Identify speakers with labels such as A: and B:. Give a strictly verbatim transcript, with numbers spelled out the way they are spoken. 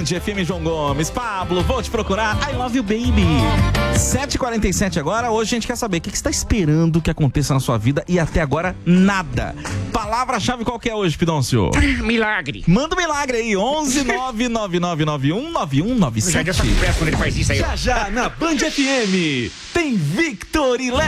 A: Band F M João Gomes. Pablo, vou te procurar. I love you, baby. sete e quarenta e sete agora. Hoje a gente quer saber o que você está esperando que aconteça na sua vida e até agora nada. Palavra-chave qual que é hoje, Pidoncio?
B: Milagre.
A: Manda um milagre aí. onze nove nove nove nove um nove um nove sete.
B: Já já tá com pressa quando ele faz isso aí.
A: Já já na Band F M tem Victor e Léo.